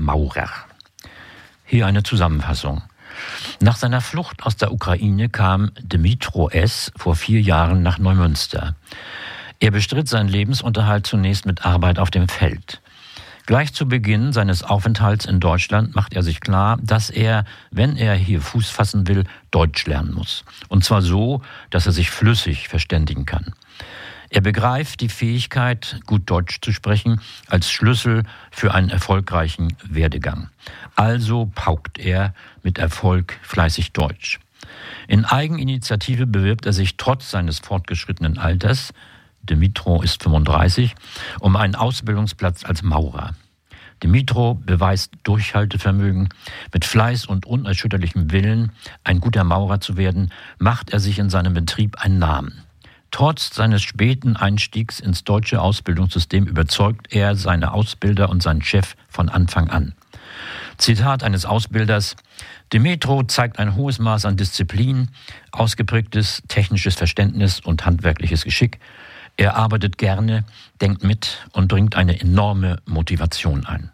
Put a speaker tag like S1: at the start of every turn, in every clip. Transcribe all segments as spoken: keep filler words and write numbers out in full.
S1: Maurer. Hier eine Zusammenfassung. Nach seiner Flucht aus der Ukraine kam Dmytro S. vor vier Jahren nach Neumünster. Er bestritt seinen Lebensunterhalt zunächst mit Arbeit auf dem Feld. Gleich zu Beginn seines Aufenthalts in Deutschland macht er sich klar, dass er, wenn er hier Fuß fassen will, Deutsch lernen muss. Und zwar so, dass er sich flüssig verständigen kann. Er begreift die Fähigkeit, gut Deutsch zu sprechen, als Schlüssel für einen erfolgreichen Werdegang. Also paukt er mit Erfolg fleißig Deutsch. In Eigeninitiative bewirbt er sich trotz seines fortgeschrittenen Alters, Dmytro ist fünfunddreißig, um einen Ausbildungsplatz als Maurer. Dmytro beweist Durchhaltevermögen. Mit Fleiß und unerschütterlichem Willen, ein guter Maurer zu werden, macht er sich in seinem Betrieb einen Namen. Trotz seines späten Einstiegs ins deutsche Ausbildungssystem überzeugt er seine Ausbilder und seinen Chef von Anfang an. Zitat eines Ausbilders: Dmytro zeigt ein hohes Maß an Disziplin, ausgeprägtes technisches Verständnis und handwerkliches Geschick. Er arbeitet gerne, denkt mit und bringt eine enorme Motivation ein.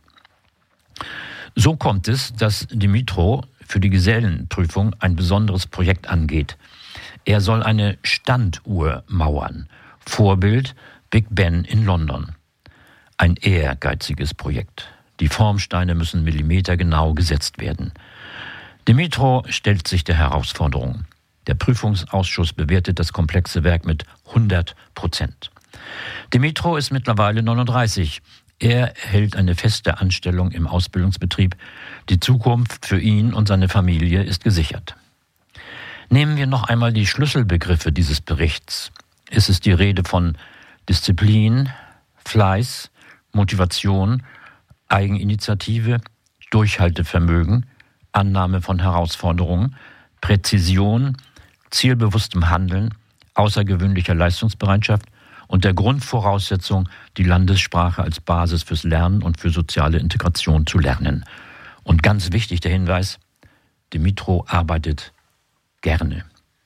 S1: So kommt es, dass Dmytro für die Gesellenprüfung ein besonderes Projekt angeht. Er soll eine Standuhr mauern. Vorbild Big Ben in London. Ein ehrgeiziges Projekt. Die Formsteine müssen millimetergenau gesetzt werden. Dmytro stellt sich der Herausforderung. Der Prüfungsausschuss bewertet das komplexe Werk mit hundert Prozent. Dmytro ist mittlerweile neununddreißig. Er hält eine feste Anstellung im Ausbildungsbetrieb. Die Zukunft für ihn und seine Familie ist gesichert. Nehmen wir noch einmal die Schlüsselbegriffe dieses Berichts. Es ist die Rede von Disziplin, Fleiß, Motivation, Eigeninitiative, Durchhaltevermögen, Annahme von Herausforderungen, Präzision, zielbewusstem Handeln, außergewöhnlicher Leistungsbereitschaft und der Grundvoraussetzung, die Landessprache als Basis fürs Lernen und für soziale Integration zu lernen. Und ganz wichtig der Hinweis: Dmytro arbeitet gerne.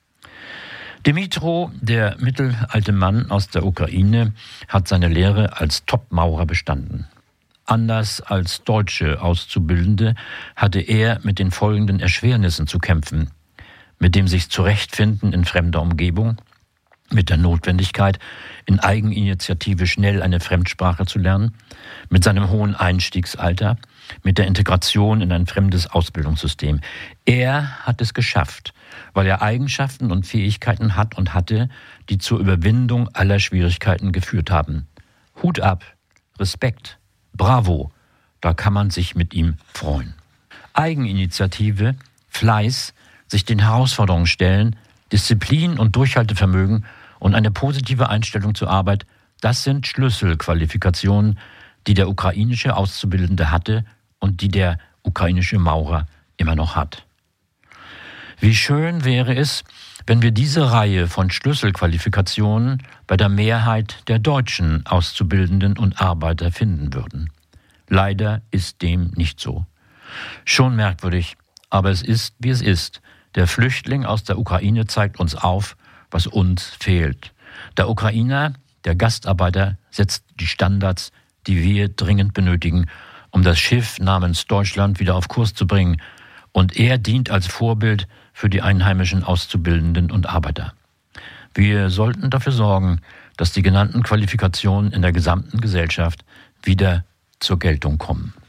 S1: Dmytro, der mittelalte Mann aus der Ukraine, hat seine Lehre als Top-Maurer bestanden. Anders als deutsche Auszubildende hatte er mit den folgenden Erschwernissen zu kämpfen: mit dem sich Zurechtfinden in fremder Umgebung, mit der Notwendigkeit, in Eigeninitiative schnell eine Fremdsprache zu lernen, mit seinem hohen Einstiegsalter, mit der Integration in ein fremdes Ausbildungssystem. Er hat es geschafft, weil er Eigenschaften und Fähigkeiten hat und hatte, die zur Überwindung aller Schwierigkeiten geführt haben. Hut ab, Respekt, bravo, da kann man sich mit ihm freuen. Eigeninitiative, Fleiß, sich den Herausforderungen stellen, Disziplin und Durchhaltevermögen und eine positive Einstellung zur Arbeit, das sind Schlüsselqualifikationen, die der ukrainische Auszubildende hatte und die der ukrainische Maurer immer noch hat. Wie schön wäre es, wenn wir diese Reihe von Schlüsselqualifikationen bei der Mehrheit der deutschen Auszubildenden und Arbeiter finden würden. Leider ist dem nicht so. Schon merkwürdig, aber es ist, wie es ist. Der Flüchtling aus der Ukraine zeigt uns auf, was uns fehlt. Der Ukrainer, der Gastarbeiter, setzt die Standards, die wir dringend benötigen, um das Schiff namens Deutschland wieder auf Kurs zu bringen. Und er dient als Vorbild für die einheimischen Auszubildenden und Arbeiter. Wir sollten dafür sorgen, dass die genannten Qualifikationen in der gesamten Gesellschaft wieder zur Geltung kommen.